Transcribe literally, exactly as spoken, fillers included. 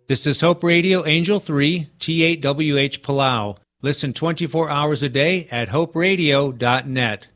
This is Hope Radio Angel three, T eight W H Palau. Listen twenty-four hours a day at hope radio dot net.